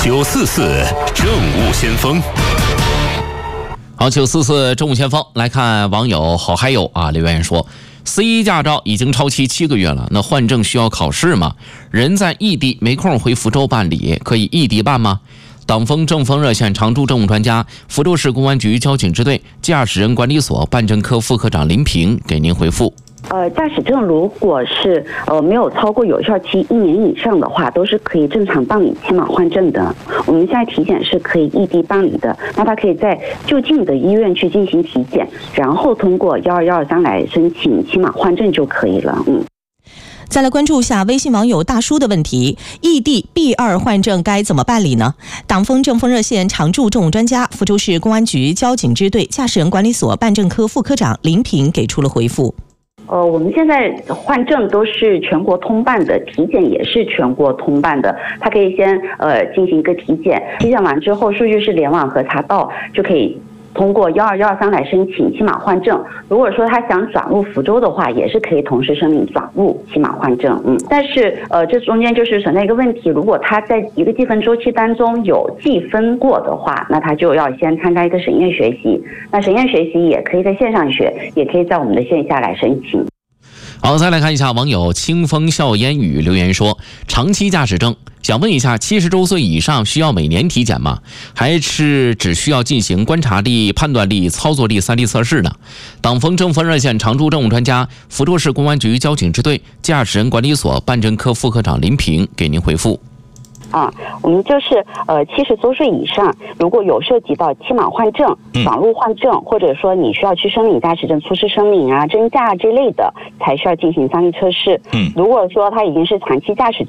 944政务先锋。 好，944政务先锋来看网友好还有留言说，C1驾照已经超期7个月了，那换证需要考试吗？人在异地没空回福州办理，可以异地办吗？党风政风热线常驻政务专家、福州市公安局交警支队驾驶人管理所办证科副科长林平给您回复。 驾驶证如果是没有超过有效期1年以上的话，都是可以正常办理期满换证的。我们现在体检是可以异地办理的，那他可以在就近的医院去进行体检，然后通过12123来申请期满换证就可以了。 再来关注一下微信网友大叔的问题：异地 B2 换证该怎么办理呢？党风政风热线常驻政务专家、福州市公安局交警支队驾驶人管理所办证科副科长林平给出了回复。 我们现在换证都是全国通办的，体检也是全国通办的。他可以先进行一个体检，体检完之后数据是联网核查到，就可以通过12123来申请期满换证。如果说他想转入福州的话，也是可以同时申请转入期满换证。但是这中间就是存在一个问题，如果他在一个计分周期当中有计分过的话，那他就要先参加一个审验学习。那审验学习也可以在线上学，也可以在我们的线下来申请。 好，再来看一下网友清风笑烟雨留言说，长期驾驶证想问一下，70周岁以上需要每年体检吗？还是只需要进行观察力、判断力、操作力3D 测试呢？党风政风热线常驻政务专家、福州市公安局交警支队驾驶人管理所办证科副科长林平给您回复。 我们就是70周岁以上，如果有涉及到期满换证、转入换证，或者说你需要去申领驾驶证初试申领啊、真驾这类的，才需要进行3D测试。如果说他已经是长期驾驶